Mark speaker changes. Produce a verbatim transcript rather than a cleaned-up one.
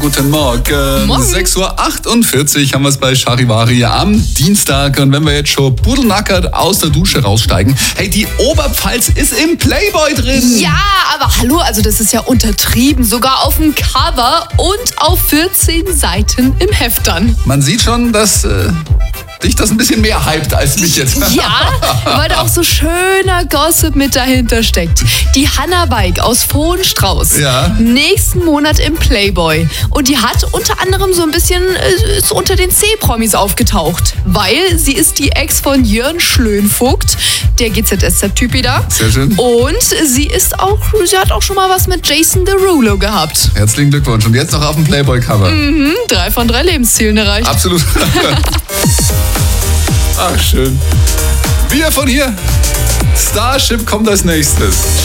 Speaker 1: guten Morgen.
Speaker 2: Morgen.
Speaker 1: sechs Uhr achtundvierzig haben wir es bei Charivari am Dienstag. Und wenn wir jetzt schon pudelnackert aus der Dusche raussteigen, hey, die Oberpfalz ist im Playboy drin.
Speaker 2: Ja, aber hallo, also das ist ja untertrieben. Sogar auf dem Cover und auf vierzehn Seiten im Heft dann.
Speaker 1: Man sieht schon, dass äh, dich das ein bisschen mehr hypt als mich jetzt.
Speaker 2: Ja, weil da auch so schöner Gossip mit dahinter steckt. Die Hannah Weig aus Vohenstrauß.
Speaker 1: Ja.
Speaker 2: Nächsten Monat im Playboy. Und die hat unter anderem so ein bisschen äh, so unter den C-Promis aufgetaucht. Weil sie ist die Ex von Jörn Schlönvogt, der G Z S Z-Typ da.
Speaker 1: Sehr schön.
Speaker 2: Und sie ist auch, sie hat auch schon mal was mit Jason Derulo gehabt.
Speaker 1: Herzlichen Glückwunsch. Und jetzt noch auf dem Playboy-Cover.
Speaker 2: Mhm, drei von drei Lebenszielen erreicht.
Speaker 1: Absolut. Ach, schön. Wir von hier. Starship kommt als nächstes.